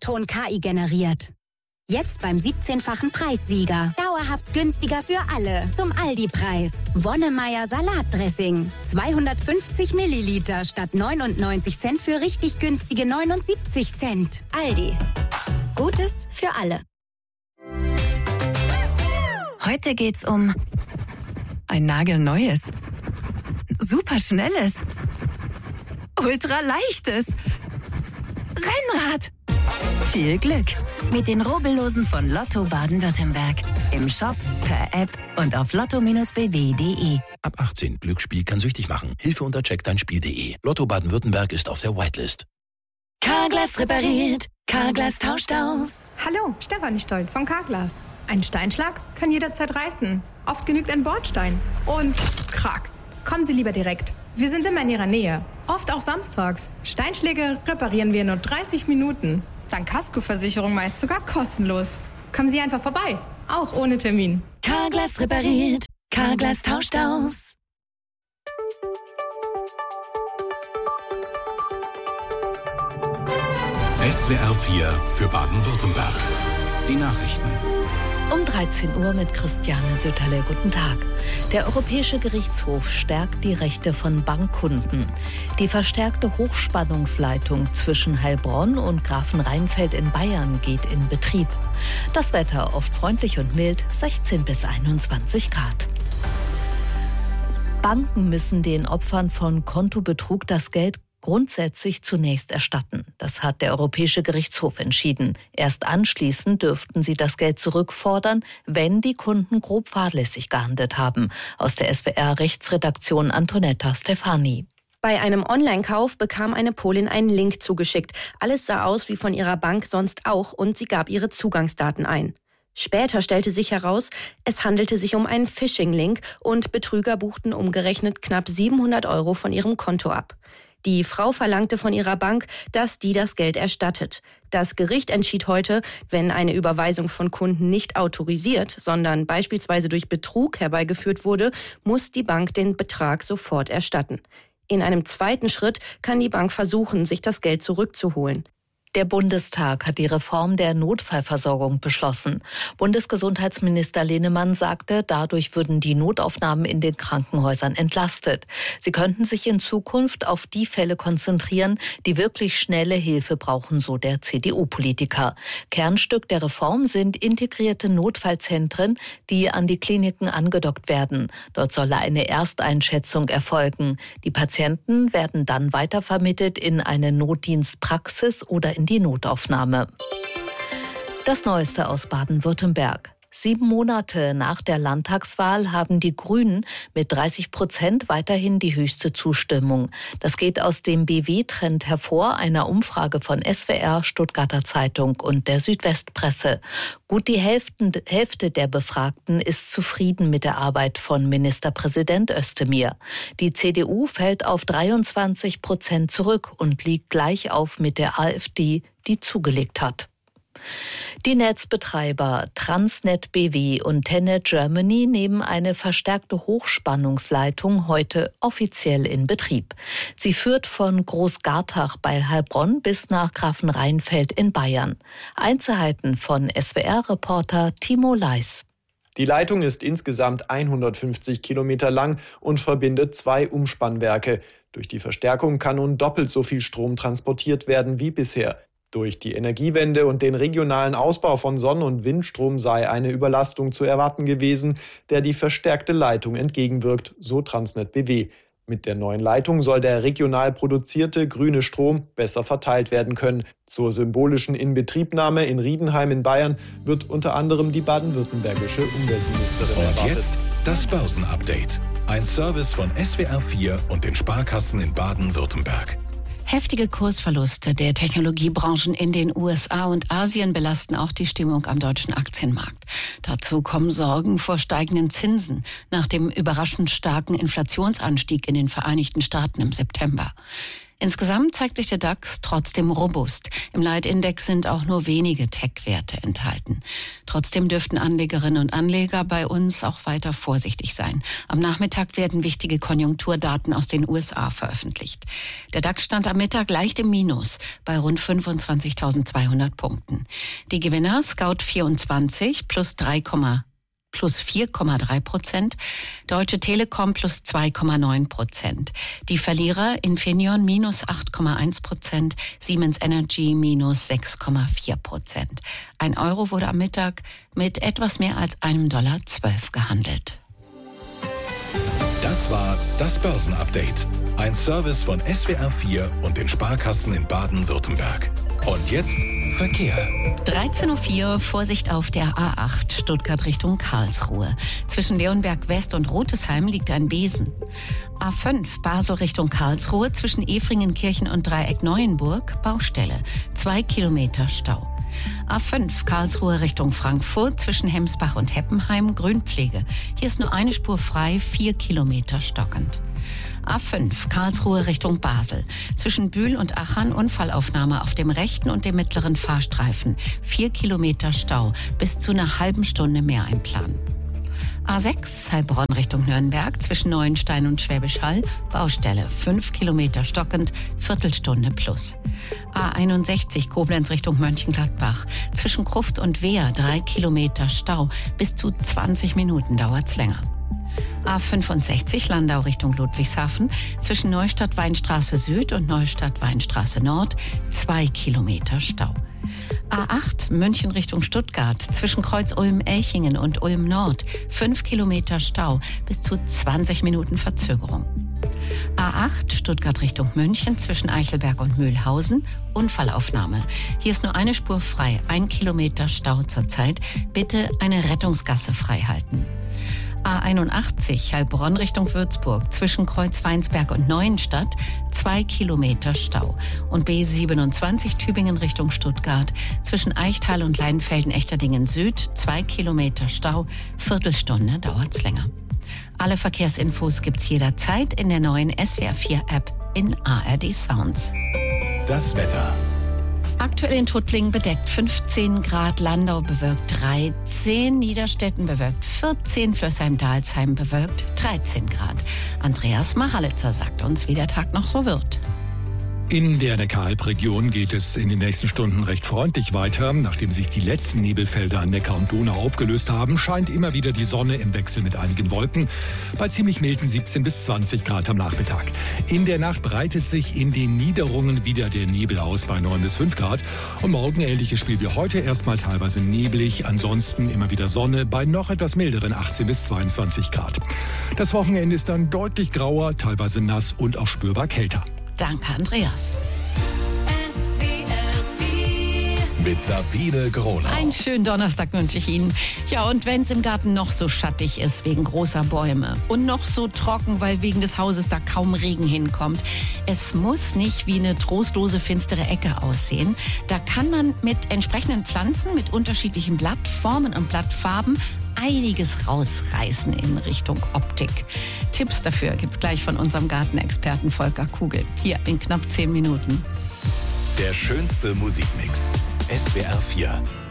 O-Ton KI generiert. Jetzt beim 17-fachen Preissieger. Dauerhaft günstiger für alle. Zum Aldi-Preis. Wonnemeier Salatdressing. 250 Milliliter statt 99 Cent für richtig günstige 79 Cent. Aldi. Gutes für alle. Heute geht's um ein nagelneues, superschnelles, ultraleichtes Rennrad. Viel Glück mit den Rubbellosen von Lotto Baden-Württemberg. Im Shop, per App und auf lotto-bw.de. Ab 18. Glücksspiel kann süchtig machen. Hilfe unter checkdeinspiel.de. Lotto Baden-Württemberg ist auf der Whitelist. Carglass repariert. Carglass tauscht aus. Hallo, Stefanie Stolt von Carglass. Ein Steinschlag kann jederzeit reißen. Oft genügt ein Bordstein. Und krack. Kommen Sie lieber direkt. Wir sind immer in Ihrer Nähe. Oft auch samstags. Steinschläge reparieren wir in nur 30 Minuten. Dank Kaskoversicherung meist sogar kostenlos. Kommen Sie einfach vorbei. Auch ohne Termin. Carglass repariert. Carglass tauscht aus. SWR 4 für Baden-Württemberg. Die Nachrichten. Um 13 Uhr mit Christiane Söterle. Guten Tag. Der Europäische Gerichtshof stärkt die Rechte von Bankkunden. Die verstärkte Hochspannungsleitung zwischen Heilbronn und Grafenrheinfeld in Bayern geht in Betrieb. Das Wetter oft freundlich und mild, 16 bis 21 Grad. Banken müssen den Opfern von Kontobetrug das Geld grundsätzlich zunächst erstatten. Das hat der Europäische Gerichtshof entschieden. Erst anschließend dürften sie das Geld zurückfordern, wenn die Kunden grob fahrlässig gehandelt haben. Aus der SWR-Rechtsredaktion Antonetta Stefani. Bei einem Online-Kauf bekam eine Polin einen Link zugeschickt. Alles sah aus wie von ihrer Bank sonst auch und sie gab ihre Zugangsdaten ein. Später stellte sich heraus, es handelte sich um einen Phishing-Link und Betrüger buchten umgerechnet knapp 700 € von ihrem Konto ab. Die Frau verlangte von ihrer Bank, dass die das Geld erstattet. Das Gericht entschied heute, wenn eine Überweisung von Kunden nicht autorisiert, sondern beispielsweise durch Betrug herbeigeführt wurde, muss die Bank den Betrag sofort erstatten. In einem zweiten Schritt kann die Bank versuchen, sich das Geld zurückzuholen. Der Bundestag hat die Reform der Notfallversorgung beschlossen. Bundesgesundheitsminister Lehnemann sagte, dadurch würden die Notaufnahmen in den Krankenhäusern entlastet. Sie könnten sich in Zukunft auf die Fälle konzentrieren, die wirklich schnelle Hilfe brauchen, so der CDU-Politiker. Kernstück der Reform sind integrierte Notfallzentren, die an die Kliniken angedockt werden. Dort solle eine Ersteinschätzung erfolgen. Die Patienten werden dann weitervermittelt in eine Notdienstpraxis oder in die Notaufnahme. Das Neueste aus Baden-Württemberg. 7 Monate nach der Landtagswahl haben die Grünen mit 30% weiterhin die höchste Zustimmung. Das geht aus dem BW-Trend hervor, einer Umfrage von SWR, Stuttgarter Zeitung und der Südwestpresse. Gut die Hälfte der Befragten ist zufrieden mit der Arbeit von Ministerpräsident Özdemir. Die CDU fällt auf 23% zurück und liegt gleich auf mit der AfD, die zugelegt hat. Die Netzbetreiber Transnet BW und Tennet Germany nehmen eine verstärkte Hochspannungsleitung heute offiziell in Betrieb. Sie führt von Großgartach bei Heilbronn bis nach Grafenrheinfeld in Bayern. Einzelheiten von SWR-Reporter Timo Leis. Die Leitung ist insgesamt 150 Kilometer lang und verbindet 2 Umspannwerke. Durch die Verstärkung kann nun doppelt so viel Strom transportiert werden wie bisher. Durch die Energiewende und den regionalen Ausbau von Sonn- und Windstrom sei eine Überlastung zu erwarten gewesen, der die verstärkte Leitung entgegenwirkt, so Transnet BW. Mit der neuen Leitung soll der regional produzierte grüne Strom besser verteilt werden können. Zur symbolischen Inbetriebnahme in Riedenheim in Bayern wird unter anderem die baden-württembergische Umweltministerin erwartet. Und jetzt das Börsenupdate. Ein Service von SWR 4 und den Sparkassen in Baden-Württemberg. Heftige Kursverluste der Technologiebranchen in den USA und Asien belasten auch die Stimmung am deutschen Aktienmarkt. Dazu kommen Sorgen vor steigenden Zinsen nach dem überraschend starken Inflationsanstieg in den Vereinigten Staaten im September. Insgesamt zeigt sich der DAX trotzdem robust. Im Leitindex sind auch nur wenige Tech-Werte enthalten. Trotzdem dürften Anlegerinnen und Anleger bei uns auch weiter vorsichtig sein. Am Nachmittag werden wichtige Konjunkturdaten aus den USA veröffentlicht. Der DAX stand am Mittag leicht im Minus bei rund 25.200 Punkten. Die Gewinner Scout24 plus 4,3%, Deutsche Telekom plus 2,9%. Die Verlierer Infineon minus 8,1%, Siemens Energy minus 6,4%. Ein Euro wurde am Mittag mit etwas mehr als $1,12 gehandelt. Das war das Börsenupdate. Ein Service von SWR4 und den Sparkassen in Baden-Württemberg. Und jetzt Verkehr. 13.04 Uhr, Vorsicht auf der A8, Stuttgart Richtung Karlsruhe. Zwischen Leonberg West und Rotesheim liegt ein Besen. A5, Basel Richtung Karlsruhe, zwischen Efringenkirchen und Dreieck Neuenburg, Baustelle. 2 Kilometer Stau. A5, Karlsruhe Richtung Frankfurt, zwischen Hemsbach und Heppenheim, Grünpflege. Hier ist nur eine Spur frei, 4 Kilometer stockend. A5, Karlsruhe Richtung Basel. Zwischen Bühl und Achern Unfallaufnahme auf dem rechten und dem mittleren Fahrstreifen. 4 Kilometer Stau, bis zu einer halben Stunde mehr einplanen. A6, Heilbronn Richtung Nürnberg, zwischen Neuenstein und Schwäbisch Hall, Baustelle, 5 Kilometer stockend, Viertelstunde plus. A61, Koblenz Richtung Mönchengladbach, zwischen Gruft und Wehr, 3 Kilometer Stau, bis zu 20 Minuten dauert's länger. A65 Landau Richtung Ludwigshafen, zwischen Neustadt-Weinstraße Süd und Neustadt-Weinstraße Nord, 2 Kilometer Stau. A8 München Richtung Stuttgart, zwischen Kreuz Ulm-Elchingen und Ulm Nord, 5 Kilometer Stau, bis zu 20 Minuten Verzögerung. A8 Stuttgart Richtung München, zwischen Eichelberg und Mühlhausen, Unfallaufnahme. Hier ist nur eine Spur frei, 1 Kilometer Stau zurzeit. Bitte eine Rettungsgasse freihalten. A81 Heilbronn Richtung Würzburg, zwischen Kreuz Weinsberg und Neuenstadt, 2 Kilometer Stau. Und B27 Tübingen Richtung Stuttgart, zwischen Eichtal und Leinfelden-Echterdingen Süd, 2 Kilometer Stau, Viertelstunde dauert's länger. Alle Verkehrsinfos gibt's jederzeit in der neuen SWR4-App in ARD Sounds. Das Wetter. Aktuell in Tuttlingen bedeckt 15 Grad, Landau bewölkt 13, Niederstetten bewölkt 14, Flößheim-Dalsheim bewölkt 13 Grad. Andreas Machalitzer sagt uns, wie der Tag noch so wird. In der Neckaralb-Region geht es in den nächsten Stunden recht freundlich weiter. Nachdem sich die letzten Nebelfelder an Neckar und Donau aufgelöst haben, scheint immer wieder die Sonne im Wechsel mit einigen Wolken bei ziemlich milden 17 bis 20 Grad am Nachmittag. In der Nacht breitet sich in den Niederungen wieder der Nebel aus bei 9 bis 5 Grad. Und morgen ähnliches Spiel wie heute, erstmal teilweise neblig, ansonsten immer wieder Sonne bei noch etwas milderen 18 bis 22 Grad. Das Wochenende ist dann deutlich grauer, teilweise nass und auch spürbar kälter. Danke, Andreas. Mit Sabine Gronau. Einen schönen Donnerstag wünsche ich Ihnen. Ja, und wenn es im Garten noch so schattig ist wegen großer Bäume und noch so trocken, weil wegen des Hauses da kaum Regen hinkommt, es muss nicht wie eine trostlose, finstere Ecke aussehen. Da kann man mit entsprechenden Pflanzen, mit unterschiedlichen Blattformen und Blattfarben einiges rausreißen in Richtung Optik. Tipps dafür gibt's gleich von unserem Gartenexperten Volker Kugel. Hier in knapp 10 Minuten. Der schönste Musikmix. SWR4